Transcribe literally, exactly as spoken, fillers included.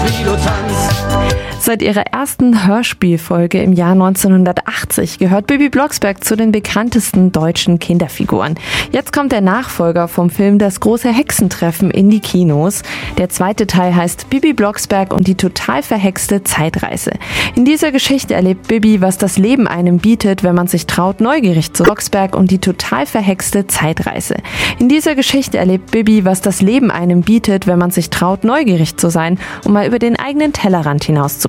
wie du tanzt. Seit ihrer ersten Hörspielfolge im Jahr neunzehnhundertachtzig gehört Bibi Blocksberg zu den bekanntesten deutschen Kinderfiguren. Jetzt kommt der Nachfolger vom Film Das große Hexentreffen in die Kinos. Der zweite Teil heißt Bibi Blocksberg und die total verhexte Zeitreise. In dieser Geschichte erlebt Bibi, was das Leben einem bietet, wenn man sich traut, neugierig zu Blocksberg und die total verhexte Zeitreise. In dieser Geschichte erlebt Bibi, was das Leben einem bietet, wenn man sich traut, neugierig zu sein, um mal über den eigenen Tellerrand hinaus zu